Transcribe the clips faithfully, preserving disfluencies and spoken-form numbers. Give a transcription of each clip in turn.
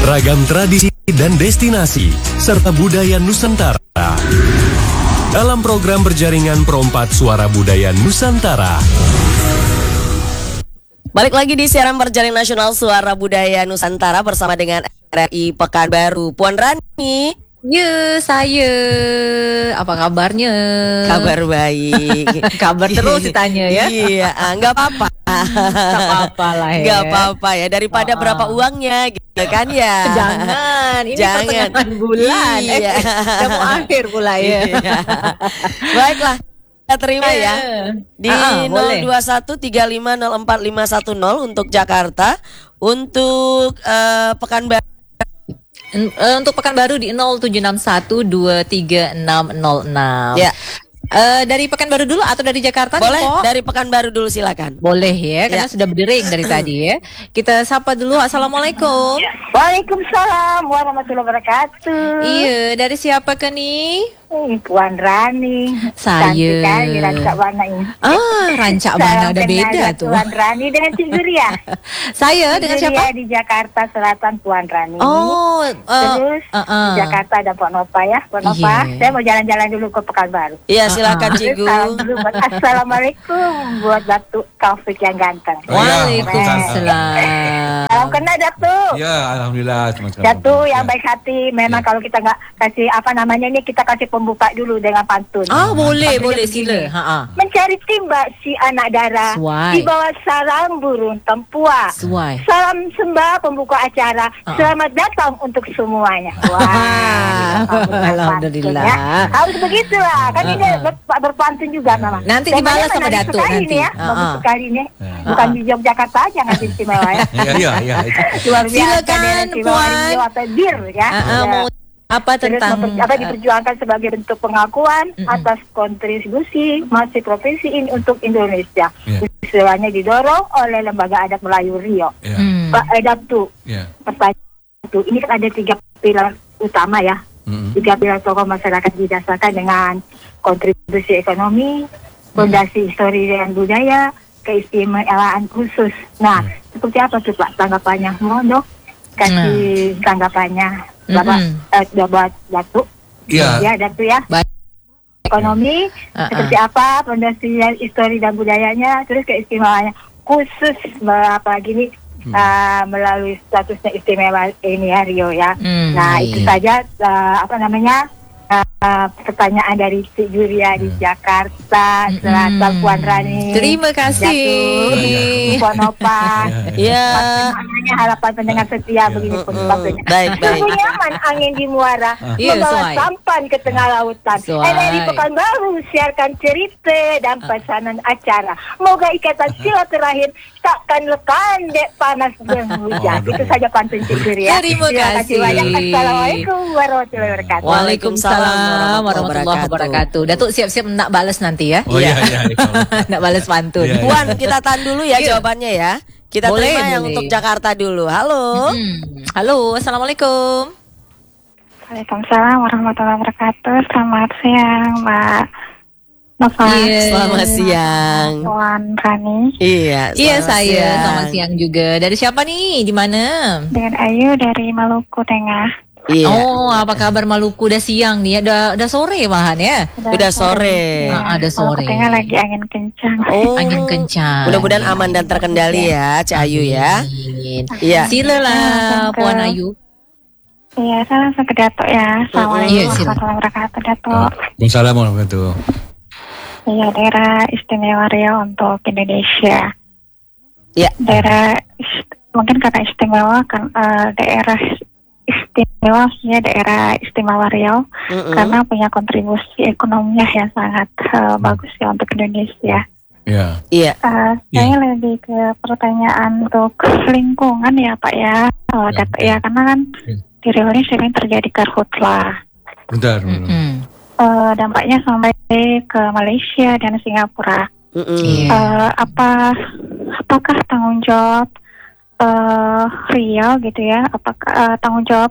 ragam tradisi dan destinasi, serta budaya Nusantara. Dalam program berjaringan Perompat Suara Budaya Nusantara. Balik lagi di siaran berjaring nasional Suara Budaya Nusantara bersama dengan R R I Pekanbaru. Puan Rani. Ya, saya. Apa kabarnya? Kabar baik. Kabar terus ditanya ya. Iya, nggak apa-apa. Nggak apa-apa lah ya. Nggak apa-apa ya, daripada oh. berapa uangnya gitu kan ya. Jangan, ini Jangan. pertengahan bulan. Iya. Eh, udah mau akhir pula ya. Iya. Baiklah. Kita terima ya di ah, ah, nol dua satu tiga lima nol empat lima satu nol untuk Jakarta, untuk uh, Pekanbaru uh, untuk Pekanbaru di nol tujuh enam satu dua tiga enam nol enam. Ya. Uh, dari Pekanbaru dulu atau dari Jakarta? Boleh, nih, dari Pekanbaru dulu silakan. Boleh ya, karena ya. sudah berdering dari tadi ya. Kita sapa dulu. Assalamualaikum. Waalaikumsalam warahmatullahi wabarakatuh. Iya, dari siapa ke nih? Eh, Puan Rani. Saya. Cantik kali Rancak Bana ini. Ah, Rancak Bana udah beda tuh. Puan Rani dengan Cik Zuria. Saya dengan siapa? Di Jakarta Selatan, Puan Rani. Oh, uh, terus uh, uh. di Jakarta ada Pak Nova ya. Pak Nova, Yeah. saya mau jalan-jalan dulu ke Pekanbaru. Iya, silakan uh-uh. Cigu. Salam dulu buat Assalamualaikum buat Datuk Taufik yang ganteng. Waalaikumsalam. Salam kena Datuk. Ya, alhamdulillah. Datuk yang ya. baik hati. Memang Ya. kalau kita nggak kasih apa namanya ini, kita kasih pembuka dulu dengan pantun. Ah, boleh, Pantunnya boleh begini. sila. Ha ah. Mencari timba si anak dara Suai. di bawah sarang burung tempua. Suai. Salam sembah pembuka acara. Ah. Selamat datang untuk semuanya. Wah, Alhamdulillah. ya. Harus begitulah. Kan ini ber- berpantun juga memang. Nanti Dan dibalas mana sama menarik Datuk sekali nanti. ini ya. Ah, Bagus ah. sekali ini. Ya. Bukan di Yogyakarta aja nggak istimewa ya. Ya, ya, ya. Itu. Luar biasa. Silakan, daerah istimewa Puan. Riau atau Bir ya. Ah, ah, Ya. mau apa Terus tentang memper- apa diperjuangkan sebagai bentuk pengakuan Mm-mm. atas kontribusi masih provinsi ini untuk Indonesia. Ya. Istilahnya didorong oleh Lembaga Adat Melayu Riau. Ya. Hmm. Pak eh, Datuk, Ya. pertanyaan itu, ini kan ada tiga pilar utama ya. Mm-mm. Tiga pilar tokoh masyarakat didasarkan dengan kontribusi ekonomi, fondasi histori dan budaya, keistimewaan khusus. Nah, seperti apa tuh Pak tanggapannya? Mohon dong kasih tanggapannya. Bapak, Mm-mm. eh, Bapak Datuk. Ya. Ya, Datuk ya. Baik. Ekonomi, Uh-uh. seperti apa, fondasi histori dan budayanya, terus keistimewaannya. Khusus, apalagi ini, Hmm. uh, melalui statusnya istimewa ini ya, Rio ya. Hmm, Nah, baik. itu saja, uh, apa namanya, uh, pertanyaan dari Cik Juria di Jakarta, Selatan, Mm-mm. Puan Rani. Terima kasih. Datuk, Puan Nova. Ya. Maknanya harapan pendengar setia begini pun Mm-mm. sebagainya. Baik, baik. Sungguh nyaman angin di muara, Iya, membawa Suai. sampan ke tengah lautan. Suai. N R I Pekanbaru siarkan cerita dan pesanan acara. Moga ikatan silaturahim takkan lekan dek panas dan hujan. Oh, Itu saja pantun Cikur ya. Terima kasih. banyak. Assalamualaikum warahmatullahi wabarakatuh. Waalaikumsalam warahmatullahi wabarakatuh. Datuk siap-siap nak balas nanti ya. Oh, iya, iya. iya. Nak balas pantun. Iya, iya. Puan, kita tahan dulu ya Iya. jawabannya ya. Kita Boleh, terima yang boleh. untuk Jakarta dulu. Halo. Hmm. Halo, assalamualaikum. Waalaikumsalam warahmatullahi wabarakatuh. Selamat siang, Mbak Nova. Iya. Selamat siang. Puan Rani. Iya, Iya selamat saya, siang. selamat siang juga. Dari siapa nih? Di mana? Dengan Ayu dari Maluku Tengah. Iya. Oh, apa kabar Maluku? Udah siang nih, udah udah sore bahan ya. Udah sore. Ah, ada sore. Maluku Tengah lagi angin kencang. Oh. Angin kencang. Mudah-mudahan aman dan terkendali ya, Cak Ayu ya. Amin. Iya. Silalah Oke. Puan Ayu. Iya, saya langsung ke Datuk ya. Iya, Assalamualaikum silakan. warahmatullahi wabarakatuh, Datuk. Waalaikumsalam warahmatullahi wabarakatuh. Iya, daerah istimewa Riau untuk Indonesia. Ya. Daerah ist- mungkin karena istimewa kan eh, daerah istimewa, maksudnya daerah istimewa Riau Mm-mm. karena punya kontribusi ekonominya yang sangat eh, bagus ya untuk Indonesia. Ya. Iya. Eh, saya lebih ke pertanyaan untuk lingkungan ya Pak ya, oh, Ya. Datuk ya, karena kan Ya. di Riau ini sering terjadi karhutlah. Bentar. bentar. Mm-mm. Eh, dampaknya sampai ke Malaysia dan Singapura. Mm-mm. Iya. Eh, apa apakah tanggung jawab eh, Riau gitu ya? Apakah eh, tanggung jawab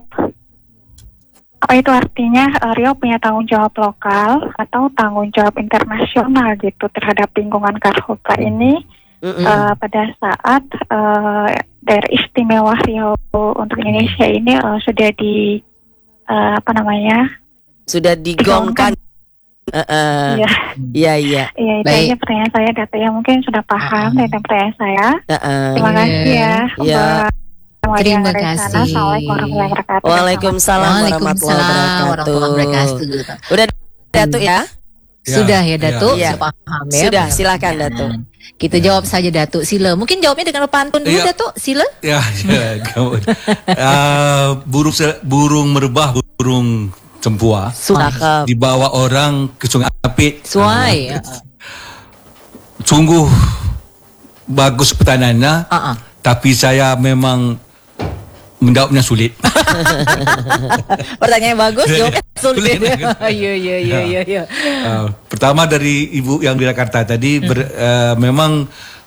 apa itu artinya eh, Riau punya tanggung jawab lokal atau tanggung jawab internasional gitu terhadap lingkungan karhutla ini Mm-mm. eh, pada saat eh, daerah istimewa Riau untuk Indonesia ini uh, sudah di uh, apa namanya? Sudah digongkan. Uh, uh, Iya. Iya iya. Iya, itu Baik. aja pertanyaan saya. Data yang mungkin sudah paham Ah. dengan pertanyaan saya. Uh, uh. Terima kasih ya. Iya. Mbak Terima Maria Resana. kasih. Assalamualaikum warahmatullahi wabarakatuh. Waalaikumsalam warahmatullahi Waalaikumsalam warahmatullahi wabarakatuh. wabarakatuh. Udah Datuk ya? Sudah ya Datuk, Iya. sudah paham ya. Sudah, Benar. silakan Datuk. Kita jawab saja Datuk, sila. Mungkin jawabnya dengan pantun dulu Iya. Datuk, sila. Ya, ya. kamu. Uh, burung se- burung merebah, burung cempua Cakep. dibawa orang ke Sungai Apit. Suai. Ah, sungguh bagus pertanyaannya, Ah, ah. tapi saya memang menjawabnya sulit. Pertanyaan bagus, jawabnya sulit. Sulit. Iya iya iya iya iya. Uh, pertama dari ibu yang di Jakarta tadi ber, uh, memang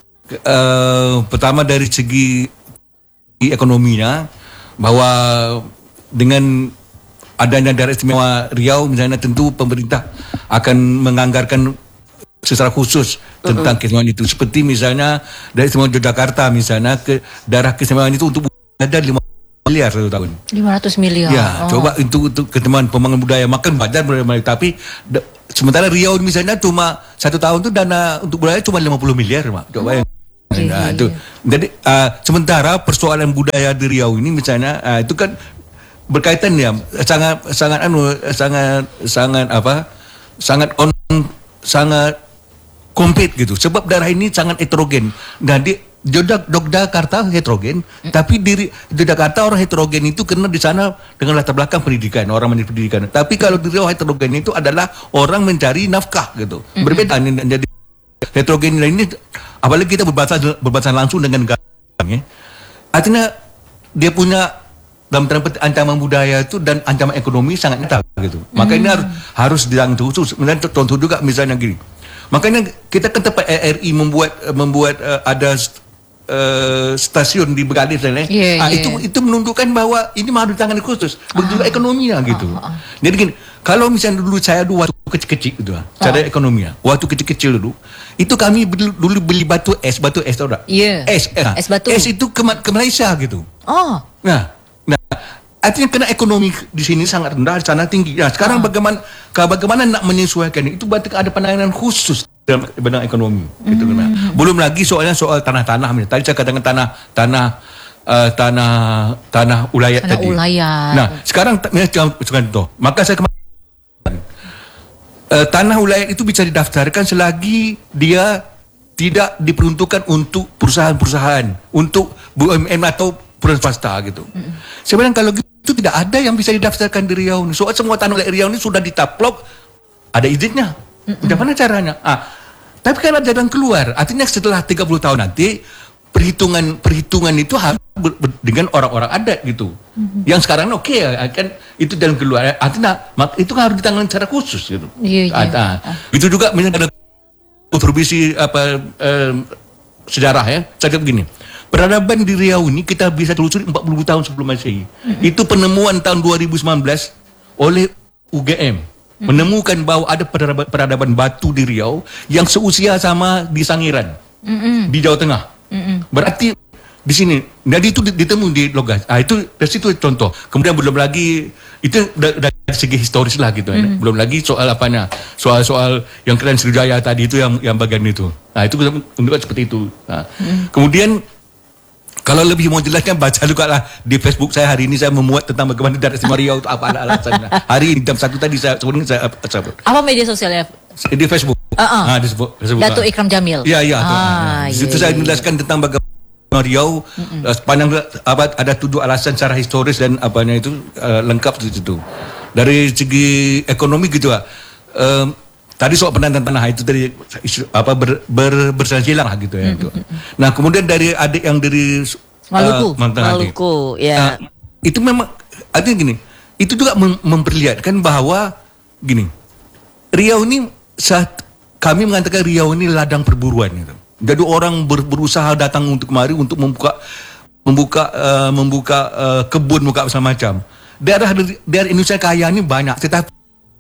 uh, pertama dari segi ekonominya bahwa dengan adanya daerah istimewa Riau misalnya tentu pemerintah akan menganggarkan secara khusus tentang keistimewaan itu, seperti misalnya dari istimewa Yogyakarta misalnya ke daerah keistimewaan itu untuk ada lima miliar satu tahun. lima ratus miliar. Ya, Oh. coba itu untuk ketemuan pembangunan budaya makan badan budaya, tapi da, sementara Riau misalnya cuma satu tahun tu dana untuk budaya cuma lima puluh miliar, Mak. Coba yang Iya, nah, iya, itu. Jadi uh, sementara persoalan budaya di Riau ini misalnya uh, itu kan berkaitan ya sangat sangat anu sangat sangat apa? sangat on sangat komplit gitu. Sebab daerah ini sangat heterogen. Dan di Yogyakarta heterogen, hmm. tapi di Yogyakarta orang heterogen itu karena di sana dengan latar belakang pendidikan, orang mencari pendidikan. Tapi kalau di Riau heterogen itu adalah orang mencari nafkah gitu. Hmm. Berbeda nih, jadi heterogen ini apalagi kita berbatasan berbatasan langsung dengan negara, ya. Artinya dia punya dalam tanda petik ancaman budaya itu dan ancaman ekonomi sangat nyata gitu. Maka ini harus harus ditangani khusus. Misalnya contoh juga misalnya gini. Makanya kita kan tempat R I membuat membuat uh, ada uh, stasiun di Begalis dan lain. Yeah, ah, yeah. itu itu menunjukkan bahwa ini harus ditangani khusus. Begitu juga ekonominya gitu. Ah, ah, ah. Jadi gini, kalau misalnya dulu saya dulu waktu kecil-kecil gitu, ah. cara ekonominya, waktu kecil-kecil dulu, itu kami beli, dulu beli batu es, batu es tahu tak? Iya. Es, eh, Es batu. Es itu ke, ke Malaysia gitu. Oh. Nah, nah, artinya karena ekonomi di sini sangat rendah, di sana tinggi. Nah, sekarang bagaimana, bagaimana nak menyesuaikan itu berarti ada penanganan khusus dalam bidang ekonomi. Gitu, Hmm. kan. Belum lagi soalnya soal tanah-tanah. Tadi saya katakan tanah, tanah, uh, tanah, tanah ulayat Tanah tadi. ulayat. Nah, sekarang misalnya contoh, maka saya kemarin uh, tanah ulayat itu bisa didaftarkan selagi dia tidak diperuntukkan untuk perusahaan-perusahaan, untuk B U M N atau perusahaan swasta gitu. Mm-hmm. Sebenarnya kalau gitu tidak ada yang bisa didaftarkan di Riau ini. Soal semua tanah ulayat Riau ini sudah ditaplok, ada izinnya. Mm-hmm. Bagaimana caranya? Ah, tapi kan ada jalan keluar. Artinya setelah tiga puluh tahun nanti perhitungan perhitungan itu harus ber, ber, dengan orang-orang adat gitu. Mm-hmm. Yang sekarang oke okay, kan itu jalan keluar. Artinya mak, itu kan harus ditangani secara khusus gitu. Iya, iya. Ah, ah. Itu juga misalnya ada kontribusi apa eh, sejarah ya. Saya kata begini. Peradaban di Riau ini kita bisa telusuri empat puluh tahun sebelum Masehi. Mm-hmm. Itu penemuan tahun dua ribu sembilan belas oleh U G M. Mm-hmm. Menemukan bahwa ada peradaban, peradaban batu di Riau yang seusia sama di Sangiran. Mm-hmm. Di Jawa Tengah. Mm-hmm. Berarti di sini, jadi itu ditemu di Logas. Ah itu dari situ contoh. Kemudian belum lagi itu dari segi historis lah gitu. Mm-hmm. Belum lagi soal apanya, soal-soal yang keren Sriwijaya tadi itu yang yang bagian itu. Nah itu menunjukkan seperti itu. Nah, mm-hmm. Kemudian kalau lebih mau jelaskan baca juga lah di Facebook saya hari ini saya memuat tentang bagaimana daerah istimewa Riau itu apa alasannya. Hari ini jam satu tadi saya sebelumnya saya sebut Apa media sosialnya? di Facebook. Uh-uh. Ah di Facebook. Datuk Ikram Jamil. Iya iya. Ah, Di situ iya, saya iya. menjelaskan tentang bagaimana Riau uh, sepanjang apa ada tujuh alasan secara historis dan apanya itu uh, lengkap di situ. Dari segi ekonomi gitu lah. Um, tadi soal penantan tanah itu dari isu, apa ber, ber, bersilang lah gitu ya. Gitu. Nah kemudian dari adik yang dari Maluku. uh, mantan adik. Maluku, ya. Uh, itu memang artinya gini. Itu juga mem- memperlihatkan bahwa gini. Riau ini saat kami mengatakan Riau ini ladang perburuan gitu. Jadi orang ber, berusaha datang untuk kemari untuk membuka membuka uh, membuka uh, kebun muka segala macam. Daerah daerah Indonesia kaya ini banyak, tetapi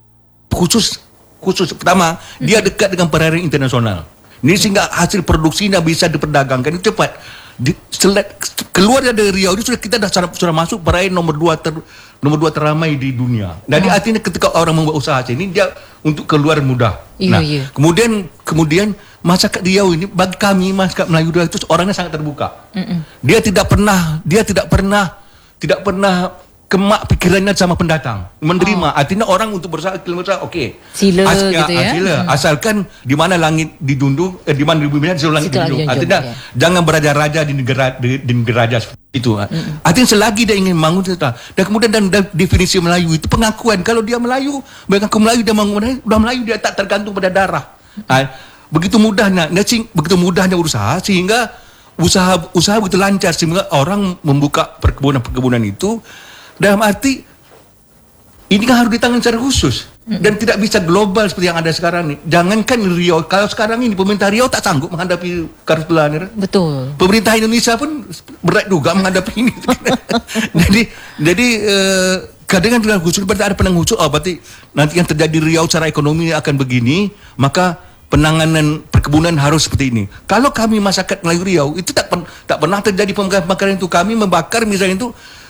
khusus khusus pertama dia dekat dengan perairan internasional. Ini sehingga hasil produksinya bisa diperdagangkan itu cepat. di, selek, keluar dari Riau itu sudah kita dah sudah masuk peraih nomor dua ter, nomor dua teramai di dunia. Jadi oh. artinya ketika orang membuat usaha sini dia untuk keluar mudah. Iya, nah, iya. kemudian kemudian masyarakat Riau ini bagi kami masyarakat Melayu Riau itu orangnya sangat terbuka. Mm-mm. Dia tidak pernah dia tidak pernah tidak pernah kemak pikirannya sama pendatang, menerima. Oh. Artinya orang untuk berusaha kilometer, oke. Okay. Sila As, gitu ya. Sila. Hmm. Asalkan di mana langit didundung, eh, di mana di bumi situ langit didundung. Artinya ya. Jangan beraja-raja di negara di, di negara raja seperti itu. Hmm. Artinya selagi dia ingin bangun cerita. Dan kemudian dan, dan definisi Melayu itu pengakuan kalau dia Melayu, mengaku Melayu dia bangun Melayu, udah Melayu dia tak tergantung pada darah. Hmm. Ha, begitu mudahnya, begitu mudahnya usaha sehingga usaha usaha begitu lancar sehingga orang membuka perkebunan-perkebunan itu. Dalam arti ini kan harus ditangani secara khusus dan tidak bisa global seperti yang ada sekarang ini. Jangankan Riau, kalau sekarang ini pemerintah Riau tak sanggup menghadapi karhutla. Betul. Pemerintah Indonesia pun berat juga menghadapi ini. jadi jadi eh, kadang kan dengan khusus berarti ada penang khusus. Oh, berarti nanti yang terjadi Riau secara ekonomi akan begini, maka penanganan perkebunan harus seperti ini. Kalau kami masyarakat Melayu Riau itu tak pen, tak pernah terjadi pembakaran itu. Kami membakar misalnya itu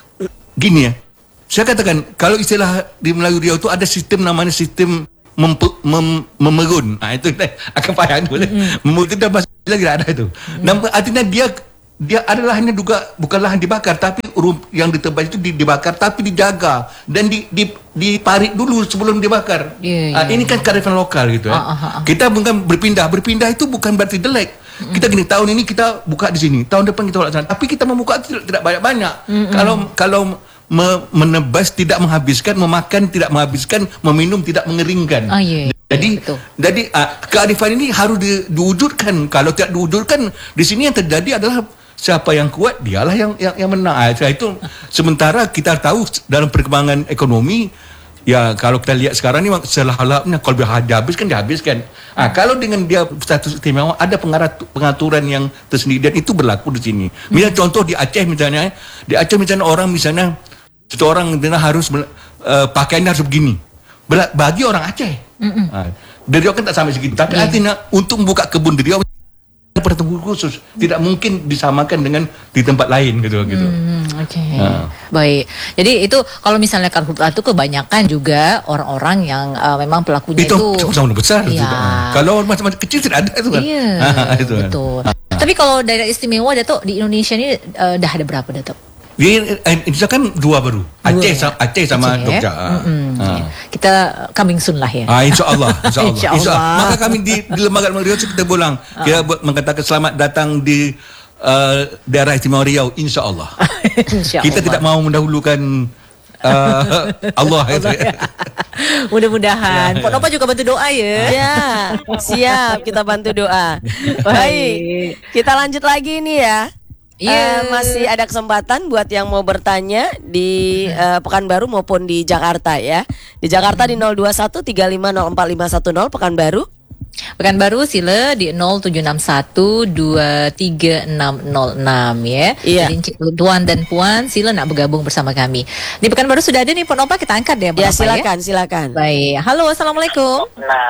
gini ya, saya katakan kalau istilah di Melayu Riau itu ada sistem namanya sistem mempe, mem, memerun. Nah itu akan payah boleh. Mm-hmm. Memerun itu dah masih lagi ada itu. Mm-hmm. Dan artinya dia dia adalah hanya juga bukan lahan dibakar, tapi yang ditebas itu dibakar tapi dijaga dan di, di, diparit dulu sebelum dibakar. Yeah, yeah, uh, ini kan kearifan lokal gitu ya. Uh, uh, uh. Kita bukan berpindah, berpindah itu bukan berarti jelek. Kita gini, tahun ini kita buka di sini, tahun depan kita laksanakan. Tapi kita membuka tidak, tidak banyak-banyak. Mm-hmm. Kalau kalau me, menebas tidak menghabiskan, memakan tidak menghabiskan, meminum tidak mengeringkan. Oh, yeah. Jadi, yeah, jadi uh, kearifan ini harus di, diwujudkan. Kalau tidak diwujudkan, di sini yang terjadi adalah siapa yang kuat, dialah yang yang, yang menang. Nah, itu sementara kita tahu dalam perkembangan ekonomi. Ya kalau kita lihat sekarang ni selah-lahnya kalau dihabiskan dihabiskan. Ah kalau dengan dia status istimewa ada pengaturan yang tersendiri dan itu berlaku di sini. Misalnya hmm. contoh di Aceh misalnya, di Aceh misalnya orang misalnya seseorang harus uh, pakaiannya harus begini. Bagi orang Aceh. Mm-mm. Ah, dari Riau kan tak sampai segitu. Tapi yeah. artinya untuk membuka kebun di Riau pertemuan khusus tidak mungkin disamakan dengan di tempat lain gitu gitu. Hmm, Oke, okay. nah. Baik. Jadi itu kalau misalnya karhutla itu kebanyakan juga orang-orang yang uh, memang pelakunya itu itu sama besar ya. Juga. Kalau macam-macam kecil tidak ada itu kan. Iya, itu betul. Kan. Tapi kalau daerah istimewa Datuk di Indonesia ini uh, dah ada berapa Datuk? Di Indonesia kan dua baru, Aceh, dua, sama, Aceh sama Aceh, Jogja. Mm-hmm. Ha. Kita coming soon lah ya. Ah, insya Allah, insya Allah. insya Allah. Maka kami di, di Lembaga Riau kita pulang, uh. kita buat mengatakan selamat datang di uh, daerah istimewa Riau, insya Allah. insya kita Allah. Tidak mau mendahulukan uh, Allah. Allah ya. Mudah-mudahan. Pak Nova juga bantu doa ya. Ya, siap kita bantu doa. Baik, kita lanjut lagi nih ya. Yeah. Uh, masih ada kesempatan buat yang mau bertanya di uh, Pekanbaru maupun di Jakarta ya. Di Jakarta di nol dua satu tiga lima nol empat lima satu nol, Pekanbaru. Pekanbaru sila di nol tujuh enam satu dua tiga enam nol enam ya. Yeah. Jadi tuan dan puan sila nak bergabung bersama kami. Di Pekanbaru sudah ada nih Pak Nova, kita angkat deh. Ya silakan, ya? silakan. Baik. Halo, assalamualaikum.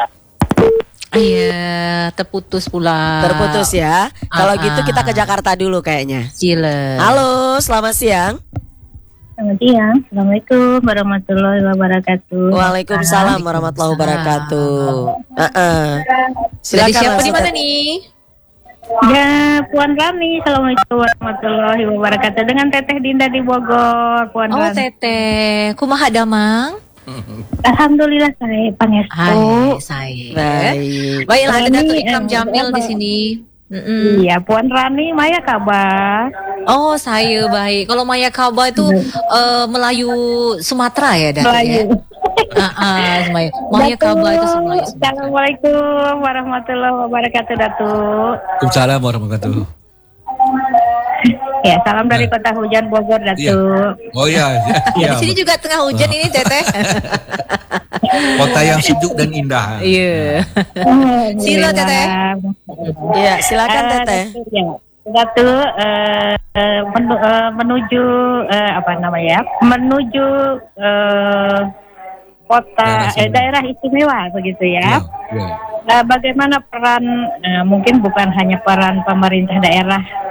Iya, terputus pula. Terputus ya. Kalau gitu kita ke Jakarta dulu kayaknya. Sila. Halo, selamat siang. Selamat siang. Assalamualaikum warahmatullahi wabarakatuh. Waalaikumsalam warahmatullahi wabarakatuh. Uh-uh. Silakan. Siapa di mana nih? Ya, Puan Rani. Assalamualaikum warahmatullahi wabarakatuh. Dengan Teteh Dinda di Bogor, Puan oh, Rani. Oh, Teteh. Kumaha damang? Alhamdulillah saya pangestu. Hai, saya. Baik. Baiklah ada Datuk Ikram Jamil di sini. Mm-mm. Iya, Puan Rani, Maya Kabar. Oh, saya baik. Kalau Maya Kabar itu uh, Melayu Sumatera ya, Datuk Melayu. Ya? Ah, uh, Maya. Maya Kabar itu Melayu. Assalamualaikum warahmatullahi wabarakatuh, Datuk. Waalaikumsalam warahmatullahi wabarakatuh. Ya, salam dari nah. Kota Hujan Bogor, Datuk. Ya. Oh iya. Ya, ya, di sini juga tengah hujan oh. ini, Teteh. Kota yang sejuk dan indah. Iya. Sila, Teteh. Iya, silakan uh, Teteh. Datuk, uh, uh, menu, uh, menuju uh, apa namanya? Menuju uh, kota daerah, eh, daerah istimewa begitu ya. Ya, ya. Uh, bagaimana peran uh, mungkin bukan hanya peran pemerintah daerah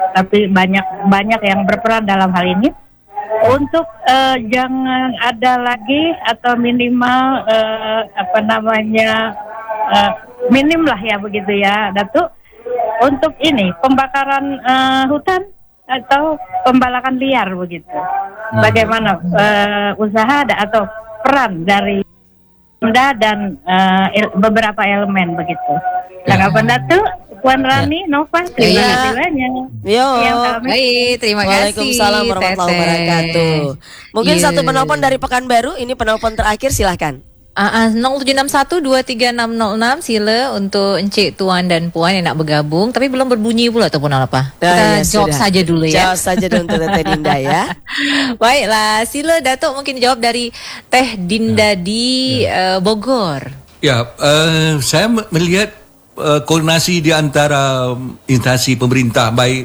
tapi banyak banyak yang berperan dalam hal ini. Untuk uh, jangan ada lagi atau minimal uh, apa namanya uh, minim lah ya begitu ya, Datuk. Untuk ini pembakaran uh, hutan atau pembalakan liar begitu. Bagaimana uh, usaha ada, atau peran dari Anda dan uh, el- beberapa elemen begitu. Tanggapan Datuk, Puan Rani, ya. Nova, terima ya. kasih banyak. Yo, baik, terima kasih. Waalaikumsalam warahmatullahi wabarakatuh. Mungkin Yeah. satu penelpon dari Pekanbaru, ini penelpon terakhir, silahkan. Uh, uh, nol tujuh enam satu dua tiga enam nol enam sila untuk Encik Tuan dan Puan yang nak bergabung, tapi belum berbunyi pula ataupun apa. Kita Nah, ya, jawab sudah. saja dulu ya. Jawab saja dulu untuk Teh Dinda ya. Baiklah, sila Datuk mungkin jawab dari Teh Dinda di uh, Bogor. Ya, uh, saya melihat uh, koordinasi di antara instansi pemerintah baik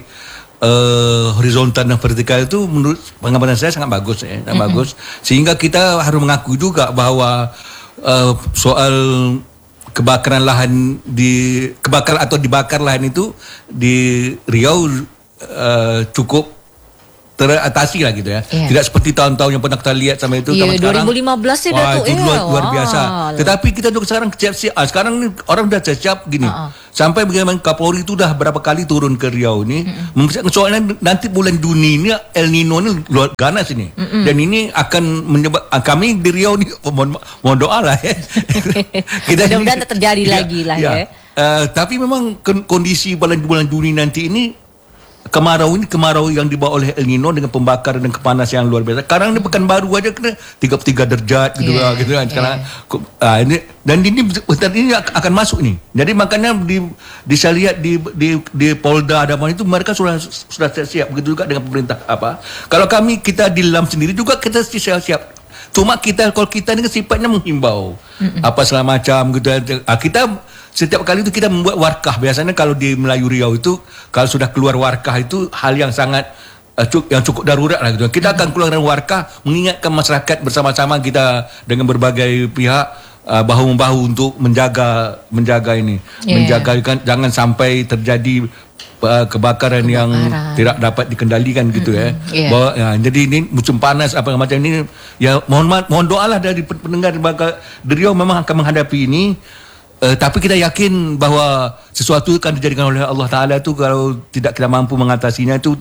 uh, horizontal dan vertikal itu menurut pengamatan saya sangat bagus ya, sangat mm-hmm. bagus. Sehingga kita harus mengakui juga bahwa uh, soal kebakaran lahan di kebakaran atau dibakar lahan itu di Riau uh, cukup teratasi lah gitu ya. Yeah. Tidak seperti tahun-tahun yang pernah kita lihat sama itu. Yeah, sekarang, dua ribu lima belas ya wah, Datuk. itu ya, luar, luar wah. biasa. Tetapi kita juga sekarang siap-siap. Ah, sekarang ni orang dah siap gini. Uh-uh. Sampai bagaimana Kapolri itu dah berapa kali turun ke Riau ni. Uh-uh. Soalnya nanti bulan Juni ni El Nino ni luar ganas ini. Uh-uh. Dan ini akan menyebab ah, kami di Riau ni oh, mohon, mohon doa lah ya. Kita mudah-mudahan tak terjadi ya, lagi lah ya. ya. Uh, tapi memang kondisi bulan bulan Juni nanti ini, kemarau ini kemarau yang dibawa oleh El Nino dengan pembakaran dan kepanasan yang luar biasa. Sekarang ni Pekanbaru aja kena tiga puluh tiga derajat gitu yeah, lah gitu kan sekarang. Yeah. Ah, ini dan ini hutan ini akan masuk ni. Jadi makanya di di saya lihat di di di Polda Adaman itu mereka sudah sudah siap begitu juga dengan pemerintah apa. Kalau kami kita di Lam sendiri juga kita siap-siap. Cuma kita kalau kita ni sifatnya menghimbau mm-mm. apa segala macam gitu. Ah, kita setiap kali itu kita membuat warkah. Biasanya kalau di Melayu Riau itu kalau sudah keluar warkah itu hal yang sangat uh, cukup, yang cukup darurat lah gitu. Kita akan keluarkan warkah mengingatkan masyarakat bersama-sama kita dengan berbagai pihak uh, bahu-membahu untuk menjaga menjaga ini, yeah. menjaga kan, jangan sampai terjadi uh, kebakaran, kebakaran yang tidak dapat dikendalikan gitu mm-hmm. ya. Yeah. Bahawa, ya. Jadi ini musim panas apa macam ini ya, mohon mohon doalah dari pendengar di Riau memang akan menghadapi ini. Uh, tapi kita yakin bahawa sesuatu akan dijadikan oleh Allah Ta'ala tu, kalau tidak kita mampu mengatasinya itu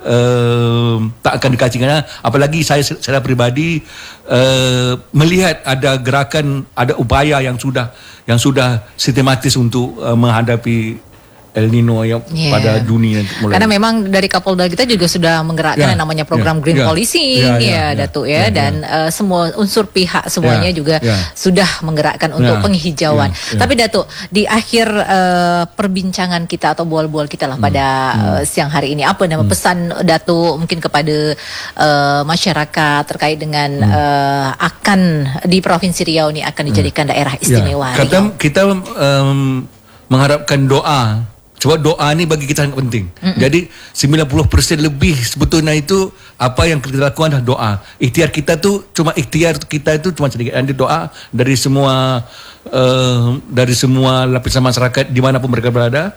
uh, tak akan dikasihkan. Apalagi saya secara pribadi uh, melihat ada gerakan, ada upaya yang sudah yang sudah sistematis untuk uh, menghadapi El Nino yang yeah. pada Juni nanti mulai. Karena memang dari Kapolda kita juga sudah menggerakkan yeah. yang namanya program yeah. Green yeah. Policing yeah, yeah, ya yeah. Datuk ya yeah, dan yeah. Uh, semua unsur pihak semuanya yeah. juga yeah. sudah menggerakkan untuk yeah. penghijauan. Yeah. Yeah. Tapi Datuk, di akhir uh, perbincangan kita atau bual-bual kita lah pada hmm. uh, siang hari ini, apa nama hmm. pesan Datuk mungkin kepada uh, masyarakat terkait dengan hmm. uh, akan di Provinsi Riau ni akan dijadikan hmm. daerah istimewa. Yeah. Kata kita um, mengharapkan doa. Sebab doa ni bagi kita sangat penting. Mm-mm. Jadi sembilan puluh persen lebih sebetulnya itu apa yang kita lakukan adalah doa. Ikhtiar kita tu cuma ikhtiar kita itu cuma sedikit. Ada doa dari semua uh, dari semua lapisan masyarakat di mana pun mereka berada.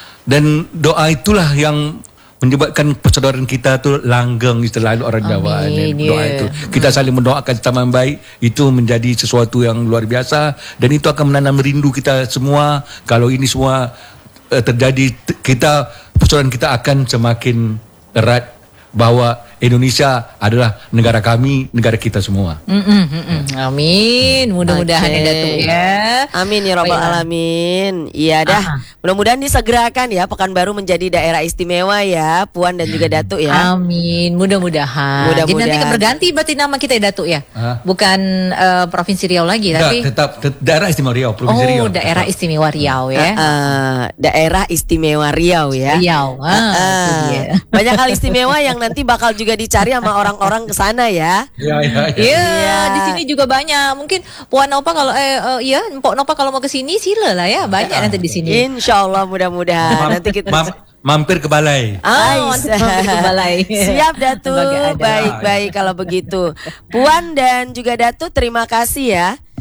Dan doa itulah yang menyebabkan persaudaraan kita tu langgeng, istilah orang Jawa. Amin, doa yeah. itu. Kita saling mendoakan sama baik, itu menjadi sesuatu yang luar biasa dan itu akan menanam rindu kita semua. Kalau ini semua terjadi, kita persaudaraan kita akan semakin erat bahawa Indonesia adalah negara kami, negara kita semua. Mm-mm, mm-mm. Amin. Mudah-mudahan okay. ya Datuk ya. Amin ya rabbal alamin. Iya dah. Aha. Mudah-mudahan disegerakan ya Pekanbaru menjadi daerah istimewa ya, Puan dan juga Datuk ya. Amin. Mudah-mudahan. Mudah-mudahan. Jadi nanti berganti berarti nama kita ya Datuk ya. Hah? Bukan uh, Provinsi Riau lagi Tidak, tapi tetap tet- daerah istimewa Riau, Provinsi oh, Riau. Oh, daerah istimewa Riau ya. Uh, uh, daerah istimewa Riau ya. Riau. Ah, uh, uh. dia. Banyak hal istimewa yang nanti bakal juga dicari sama orang-orang ke sana ya. Iya, iya, iya. Ya, ya, di sini juga banyak. Mungkin Puan Nopa kalau eh uh, ya, Mpok Nopa kalau mau ke sini silalah ya. Banyak ya. Nanti di sini. Insyaallah mudah-mudahan nanti kita Mam- mampir ke balai. Ah, mampir ke balai. Siap Datuk. Baik-baik kalau begitu. Puan dan juga Datuk terima kasih ya.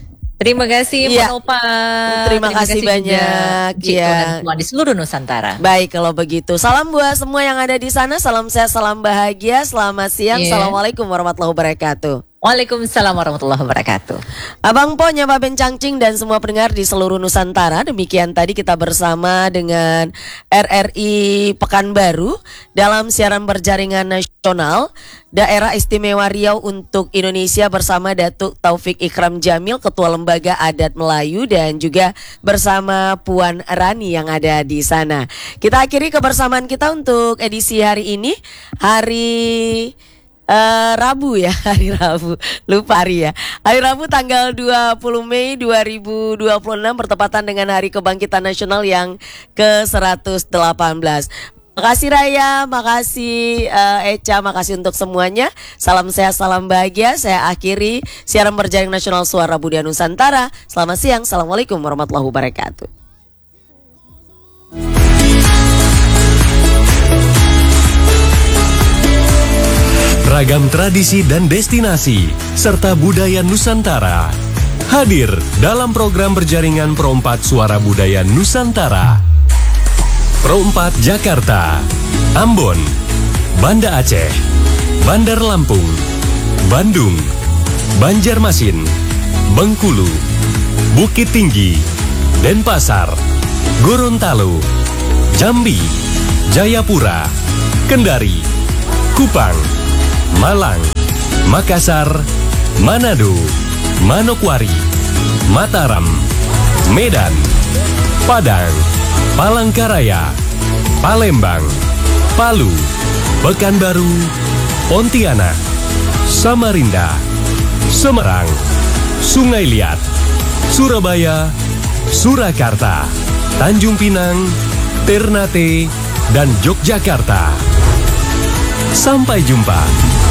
Terima kasih Iya. Pak Opa. Terima kasih banyak, juga Cik ya. dan Puan di seluruh Nusantara. Baik kalau begitu. Salam buat semua yang ada di sana. Salam sehat, salam bahagia. Selamat siang. Iya. Assalamualaikum warahmatullahi wabarakatuh. Waalaikumsalam warahmatullahi wabarakatuh. Abang Po, Nyapa Ben Cangcing dan semua pendengar di seluruh Nusantara. Demikian tadi kita bersama dengan R R I Pekanbaru dalam siaran berjaringan nasional Daerah Istimewa Riau untuk Indonesia bersama Datuk Taufik Ikram Jamil, Ketua Lembaga Adat Melayu, dan juga bersama Puan Rani yang ada di sana. Kita akhiri kebersamaan kita untuk edisi hari ini, hari Uh, Rabu ya, hari Rabu, lupa hari ya. Hari Rabu tanggal dua puluh Mei dua ribu dua puluh enam bertepatan dengan Hari Kebangkitan Nasional yang ke seratus delapan belas. Makasih Raya, makasih uh, Echa, makasih untuk semuanya. Salam sehat, salam bahagia. Saya akhiri siaran berjaring nasional Suara Budaya Nusantara. Selamat siang, assalamualaikum warahmatullahi wabarakatuh. Ragam tradisi dan destinasi serta budaya Nusantara hadir dalam program berjaringan Pro empat Suara Budaya Nusantara. Pro empat Jakarta, Ambon, Banda Aceh, Bandar Lampung, Bandung, Banjarmasin, Bengkulu, Bukit Tinggi, Denpasar, Gorontalo, Jambi, Jayapura, Kendari, Kupang, Malang, Makassar, Manado, Manokwari, Mataram, Medan, Padang, Palangkaraya, Palembang, Palu, Pekanbaru, Pontianak, Samarinda, Semarang, Sungai Liat, Surabaya, Surakarta, Tanjung Pinang, Ternate, dan Yogyakarta. Sampai jumpa.